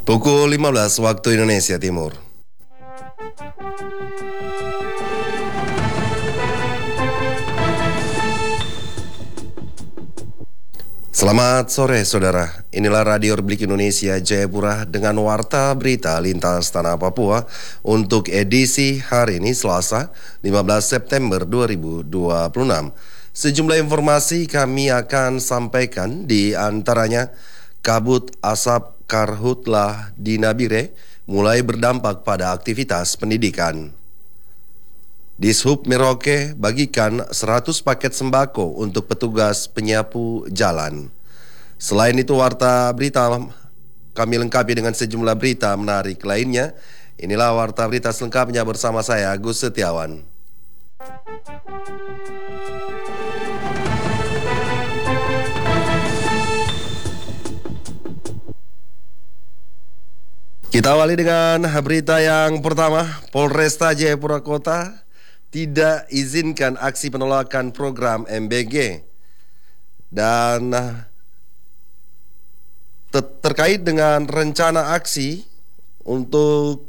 Pukul 15 waktu Indonesia Timur. Selamat sore saudara, inilah Radio Republik Indonesia Jayapura dengan warta berita lintas tanah Papua untuk edisi hari ini Selasa 15 September 2026. Sejumlah informasi kami akan sampaikan, di antaranya kabut asap karhutlah di Nabire mulai berdampak pada aktivitas pendidikan. Dishub Merauke bagikan 100 paket sembako untuk petugas penyapu jalan. Selain itu, warta berita kami lengkapi dengan sejumlah berita menarik lainnya. Inilah warta berita selengkapnya bersama saya, Agus Setiawan. Kita awali dengan berita yang pertama. Polresta Jayapura Kota tidak izinkan aksi penolakan program MBG. Dan terkait dengan rencana aksi untuk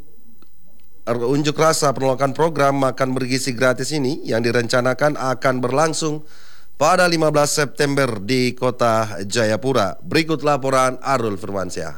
unjuk rasa penolakan program makan bergizi gratis ini yang direncanakan akan berlangsung pada 15 September di Kota Jayapura. Berikut laporan Arul Firmansyah.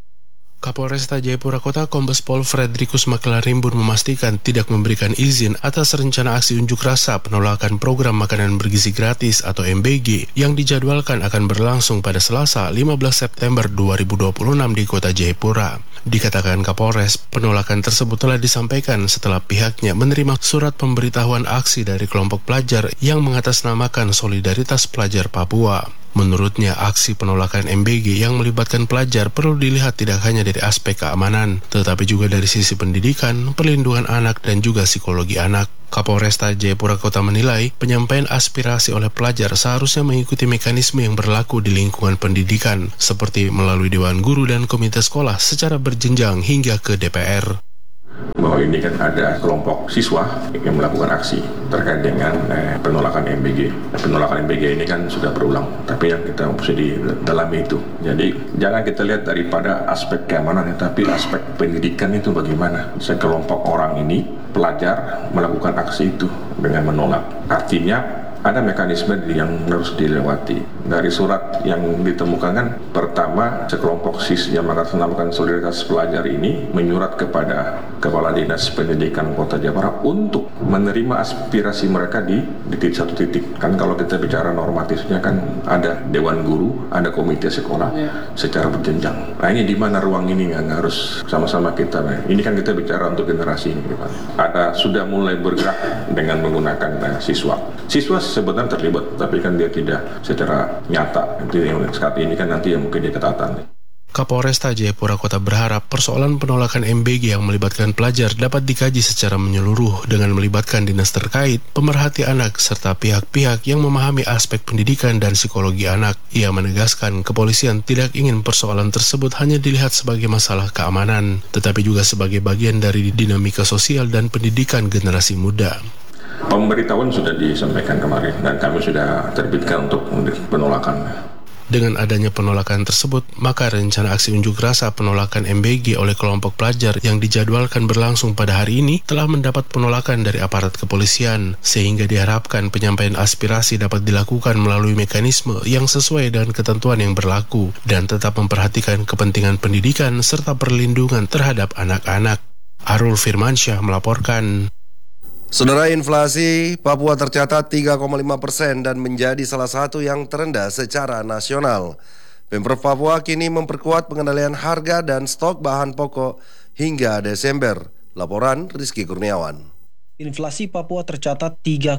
Kapolresta Jayapura Kota Kombes Pol Fredrikus Makelarimbun memastikan tidak memberikan izin atas rencana aksi unjuk rasa penolakan program makanan bergizi gratis atau MBG yang dijadwalkan akan berlangsung pada Selasa 15 September 2026 di Kota Jayapura. Dikatakan Kapolres, penolakan tersebut telah disampaikan setelah pihaknya menerima surat pemberitahuan aksi dari kelompok pelajar yang mengatasnamakan Solidaritas Pelajar Papua. Menurutnya, aksi penolakan MBG yang melibatkan pelajar perlu dilihat tidak hanya dari aspek keamanan, tetapi juga dari sisi pendidikan, perlindungan anak, dan juga psikologi anak. Kapolresta Jayapura Kota menilai penyampaian aspirasi oleh pelajar seharusnya mengikuti mekanisme yang berlaku di lingkungan pendidikan, seperti melalui Dewan Guru dan Komite Sekolah secara berjenjang hingga ke DPR. Bahwa ini kan ada kelompok siswa yang melakukan aksi terkait dengan penolakan MBG. Penolakan MBG ini kan sudah berulang, tapi yang kita mesti didalami itu. Jadi jangan kita lihat daripada aspek keamanan, tapi aspek pendidikan itu bagaimana. Sekelompok orang ini, pelajar, melakukan aksi itu dengan menolak. Artinya ada mekanisme yang harus dilewati. Dari surat yang ditemukan kan, pertama sekelompok yang mengatasnamakan Solidaritas Pelajar ini menyurat kepada Kepala Dinas Pendidikan Kota Jayapura untuk menerima aspirasi mereka di satu titik. Kan kalau kita bicara normatifnya kan ada Dewan Guru, ada Komite Sekolah secara berjenjang. Nah ini di mana ruang ini nggak harus sama-sama kita. Ini kan kita bicara untuk generasi ini. Ada sudah mulai bergerak dengan menggunakan siswa. Siswa sebenarnya terlibat, tapi kan dia tidak secara nyata. Saat ini kan nanti yang mungkin diketatan. Kapolresta Jayapura Kota berharap persoalan penolakan MBG yang melibatkan pelajar dapat dikaji secara menyeluruh dengan melibatkan dinas terkait, pemerhati anak, serta pihak-pihak yang memahami aspek pendidikan dan psikologi anak. Ia menegaskan kepolisian tidak ingin persoalan tersebut hanya dilihat sebagai masalah keamanan, tetapi juga sebagai bagian dari dinamika sosial dan pendidikan generasi muda. Pemberitahuan sudah disampaikan kemarin dan kami sudah terbitkan untuk penolakan. Dengan adanya penolakan tersebut, maka rencana aksi unjuk rasa penolakan MBG oleh kelompok pelajar yang dijadwalkan berlangsung pada hari ini telah mendapat penolakan dari aparat kepolisian, sehingga diharapkan penyampaian aspirasi dapat dilakukan melalui mekanisme yang sesuai dengan ketentuan yang berlaku dan tetap memperhatikan kepentingan pendidikan serta perlindungan terhadap anak-anak. Arul Firmansyah melaporkan. Saudara, inflasi Papua tercatat 3,5% dan menjadi salah satu yang terendah secara nasional. Pemprov Papua kini memperkuat pengendalian harga dan stok bahan pokok hingga Desember. Laporan Rizky Kurniawan. Inflasi Papua tercatat 3,5%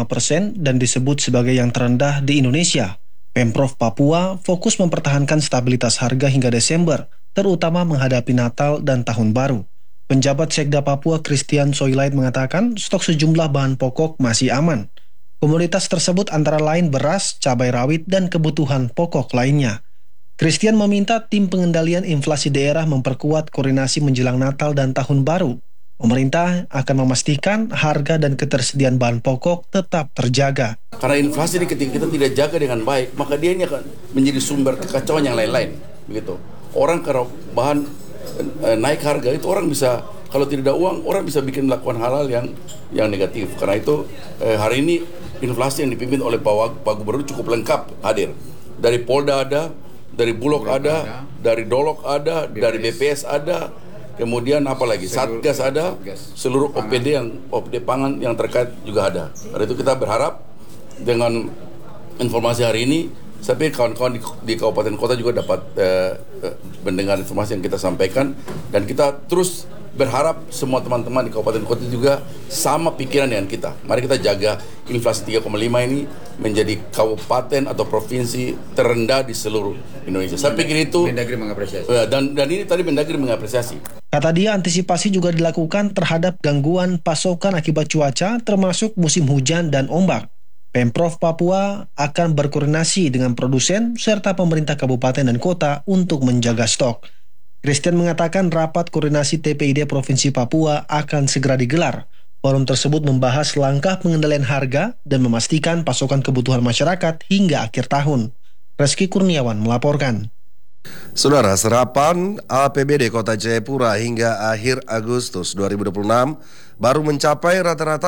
dan disebut sebagai yang terendah di Indonesia. Pemprov Papua fokus mempertahankan stabilitas harga hingga Desember, terutama menghadapi Natal dan Tahun Baru. Penjabat Sekda Papua Christian Soilait mengatakan stok sejumlah bahan pokok masih aman. Komoditas tersebut antara lain beras, cabai rawit, dan kebutuhan pokok lainnya. Christian meminta tim pengendalian inflasi daerah memperkuat koordinasi menjelang Natal dan Tahun Baru. Pemerintah akan memastikan harga dan ketersediaan bahan pokok tetap terjaga. Karena inflasi ini ketika kita tidak jaga dengan baik, maka dia ini akan menjadi sumber kekacauan yang lain-lain. Begitu. Orang kalau bahan naik harga itu orang bisa, kalau tidak ada uang orang bisa melakukan hal-hal yang negatif. Karena itu hari ini inflasi yang dipimpin oleh Pak Gubernur cukup lengkap hadir. Dari Polda ada, dari Bulog ada, dari Dolok ada, dari BPS ada, kemudian apa lagi? Satgas ada, seluruh OPD pangan yang terkait juga ada. Karena itu kita berharap dengan informasi hari ini, tapi kawan-kawan di kabupaten kota juga dapat mendengar informasi yang kita sampaikan, dan kita terus berharap semua teman-teman di kabupaten kota juga sama pikiran dengan kita. Mari kita jaga inflasi 3,5 ini menjadi kabupaten atau provinsi terendah di seluruh Indonesia. Saya pikir itu Mendagri mengapresiasi. Dan ini tadi Mendagri mengapresiasi. Kata dia, antisipasi juga dilakukan terhadap gangguan pasokan akibat cuaca termasuk musim hujan dan ombak. Pemprov Papua akan berkoordinasi dengan produsen serta pemerintah kabupaten dan kota untuk menjaga stok. Christian mengatakan rapat koordinasi TPID Provinsi Papua akan segera digelar. Forum tersebut membahas langkah pengendalian harga dan memastikan pasokan kebutuhan masyarakat hingga akhir tahun. Reski Kurniawan melaporkan. Saudara, serapan APBD Kota Jayapura hingga akhir Agustus 2026 baru mencapai rata-rata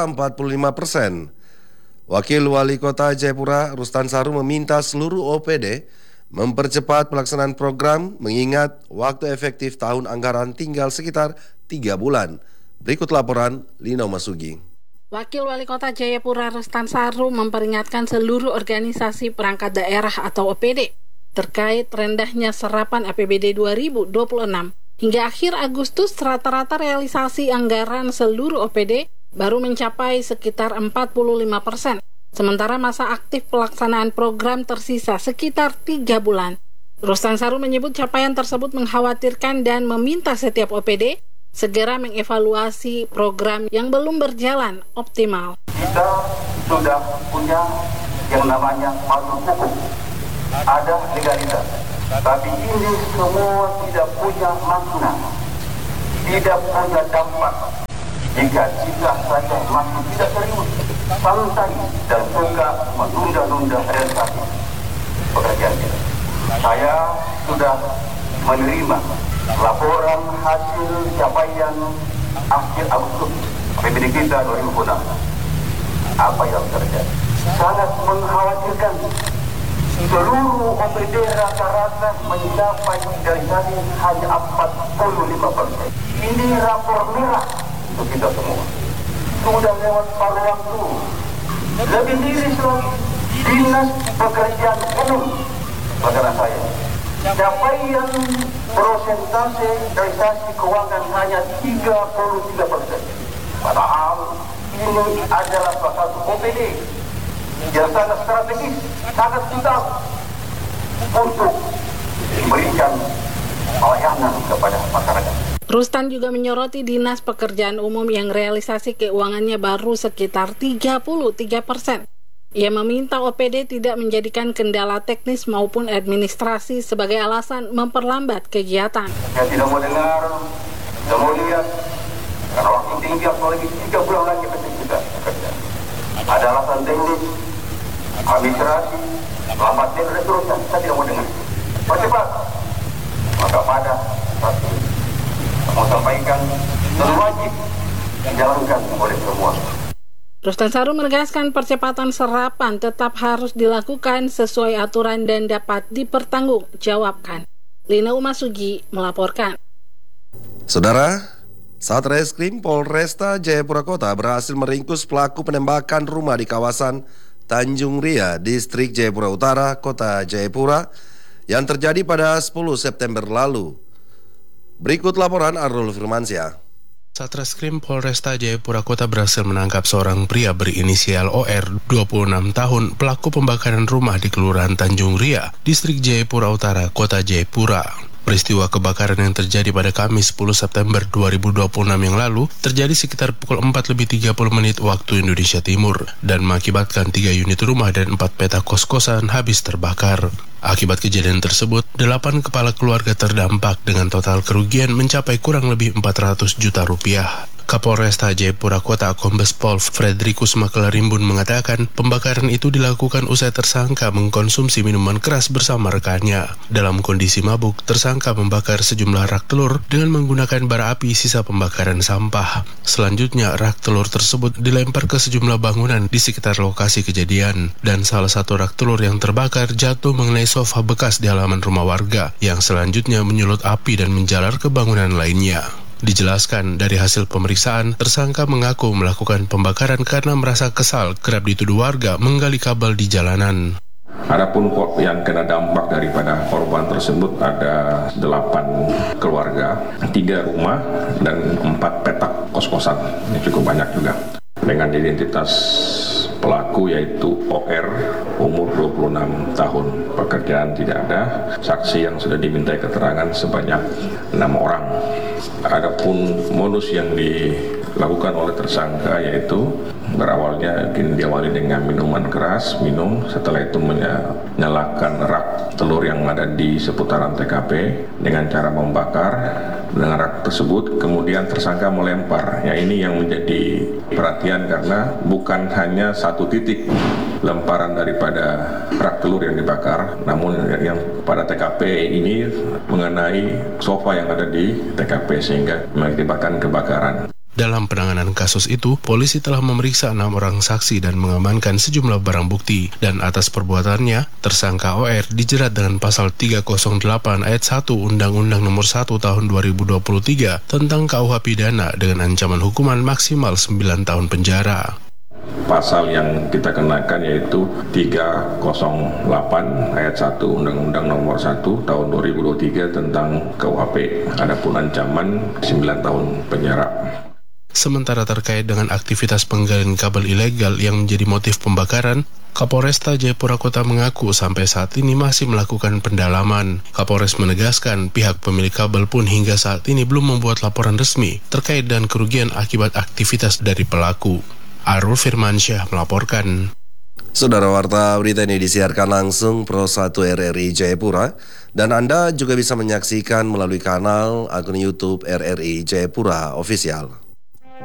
45%. Wakil Wali Kota Jayapura, Rustan Saru, meminta seluruh OPD mempercepat pelaksanaan program mengingat waktu efektif tahun anggaran tinggal sekitar 3 bulan. Berikut laporan Lina Masugi. Wakil Wali Kota Jayapura Rustan Saru memperingatkan seluruh organisasi perangkat daerah atau OPD terkait rendahnya serapan APBD 2026. Hingga akhir Agustus, rata-rata realisasi anggaran seluruh OPD baru mencapai sekitar 45%. Sementara masa aktif pelaksanaan program tersisa sekitar 3 bulan. Rustan Saru menyebut capaian tersebut mengkhawatirkan dan meminta setiap OPD segera mengevaluasi program yang belum berjalan optimal. Kita sudah punya yang namanya payung hukum, ada legalitas, tapi ini semua tidak punya makna, tidak punya dampak jika kita saja masih tidak serius, santai dan suka menunda-nunda realisasi pekerjaan kita. Saya sudah menerima laporan hasil capaian akhir Agustus APBD kita 2006. Apa yang terjadi? Sangat mengkhawatirkan. Seluruh OPD rata-rata mencapai dari tadi hanya 45%. Ini rapor merah untuk kita semua. Sudah lewat paruh waktu. Lebih miris lagi, Dinas Pekerjaan Umum negara saya. Capaian persentase realisasi keuangan hanya 33%. Padahal ini adalah salah satu OPD yang sangat strategis, sangat vital untuk memberikan pelayanan kepada masyarakat. Rustan juga menyoroti Dinas Pekerjaan Umum yang realisasi keuangannya baru sekitar 33%. Ia meminta OPD tidak menjadikan kendala teknis maupun administrasi sebagai alasan memperlambat kegiatan. Saya tidak mau dengar, tidak mau lihat, karena waktu tinggal lagi 3 bulan lagi kita bekerja. Ada alasan teknis, administrasi, lambat dan seterusnya, saya tidak mau dengar. Percepat, maka pada satu mau sampaikan dan wajib dijalankan oleh semua. Rustan Saru menegaskan percepatan serapan tetap harus dilakukan sesuai aturan dan dapat dipertanggungjawabkan. Lina Umasugi melaporkan. Saudara, Satreskrim Polresta Jayapura Kota berhasil meringkus pelaku penembakan rumah di kawasan Tanjung Ria, Distrik Jayapura Utara, Kota Jayapura yang terjadi pada 10 September lalu. Berikut laporan Arul Firmansyah. Satreskrim Polresta Jayapura Kota berhasil menangkap seorang pria berinisial OR, 26 tahun, pelaku pembakaran rumah di Kelurahan Tanjung Ria, Distrik Jayapura Utara, Kota Jayapura. Peristiwa kebakaran yang terjadi pada Kamis 10 September 2026 yang lalu terjadi sekitar pukul 4:30 waktu Indonesia Timur dan mengakibatkan 3 unit rumah dan 4 petak kos-kosan habis terbakar. Akibat kejadian tersebut, 8 kepala keluarga terdampak dengan total kerugian mencapai kurang lebih 400 juta rupiah. Kapolresta Jayapura Kota Kombes Pol Fredrikus Makelarimbun mengatakan pembakaran itu dilakukan usai tersangka mengkonsumsi minuman keras bersama rekannya. Dalam kondisi mabuk, tersangka membakar sejumlah rak telur dengan menggunakan bara api sisa pembakaran sampah. Selanjutnya, rak telur tersebut dilempar ke sejumlah bangunan di sekitar lokasi kejadian, dan salah satu rak telur yang terbakar jatuh mengenai sofa bekas di halaman rumah warga yang selanjutnya menyulut api dan menjalar ke bangunan lainnya. Dijelaskan dari hasil pemeriksaan, tersangka mengaku melakukan pembakaran karena merasa kesal kerap dituduh warga menggali kabel di jalanan. Adapun yang kena dampak daripada korban tersebut ada 8 keluarga, 3 rumah, dan 4 petak kos-kosan. Ini cukup banyak juga. Dengan identitas pelaku yaitu OR, umur 26 tahun. Pekerjaan tidak ada, saksi yang sudah dimintai keterangan sebanyak 6 orang. Adapun modus yang dilakukan oleh tersangka yaitu berawalnya diawali dengan minuman keras, setelah itu menyalakan rak telur yang ada di seputaran TKP dengan cara membakar dengan rak tersebut, kemudian tersangka melempar. Ya, ini yang menjadi perhatian karena bukan hanya satu titik lemparan daripada rak telur yang dibakar, namun yang pada TKP ini mengenai sofa yang ada di TKP sehingga mengakibatkan kebakaran. Dalam penanganan kasus itu, polisi telah memeriksa 6 orang saksi dan mengamankan sejumlah barang bukti. Dan atas perbuatannya, tersangka OR dijerat dengan pasal 308 ayat 1 Undang-Undang Nomor 1 Tahun 2023 tentang KUH Pidana dengan ancaman hukuman maksimal 9 tahun penjara. Pasal yang kita kenakan yaitu 308 ayat 1 Undang-Undang Nomor 1 Tahun 2023 tentang KUHP. Adapun ancaman 9 tahun penjara. Sementara terkait dengan aktivitas penggalian kabel ilegal yang menjadi motif pembakaran, Kapolresta Jayapura Kota mengaku sampai saat ini masih melakukan pendalaman. Kapolres menegaskan pihak pemilik kabel pun hingga saat ini belum membuat laporan resmi terkait dengan kerugian akibat aktivitas dari pelaku. Arul Firmansyah melaporkan. Saudara, warta berita ini disiarkan langsung Pro 1 RRI Jayapura, dan Anda juga bisa menyaksikan melalui kanal akun YouTube RRI Jayapura Official.